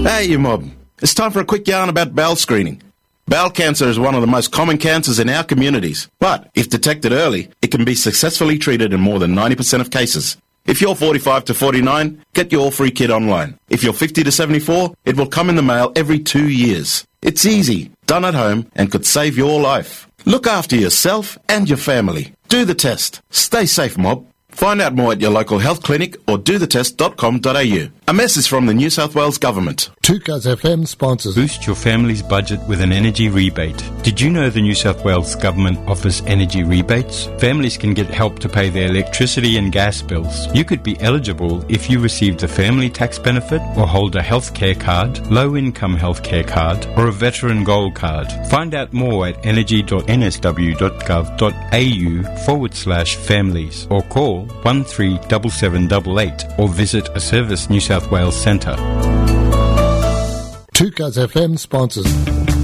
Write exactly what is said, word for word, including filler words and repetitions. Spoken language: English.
Hey, you mob. It's time for a quick yarn about bowel screening. Bowel cancer is one of the most common cancers in our communities, but if detected early, it can be successfully treated in more than ninety percent of cases. If you're forty-five to forty-nine, get your free kit online. If you're fifty to seventy-four, it will come in the mail every two years. It's easy, done at home, and could save your life. Look after yourself and your family. Do the test. Stay safe, mob. Find out more at your local health clinic or do the test dot com dot a u. A message from the New South Wales Government. two Cuz F M sponsors. Boost your family's budget with an energy rebate. Did you know the New South Wales Government offers energy rebates? Families can get help to pay their electricity and gas bills. You could be eligible if you received a family tax benefit or hold a healthcare card, low-income healthcare card, or a veteran gold card. Find out more at energy dot n s w dot gov dot a u forward slash families or call one three seven seven eight eight or visit a Service New South Wales centre. two Cuz F M sponsors.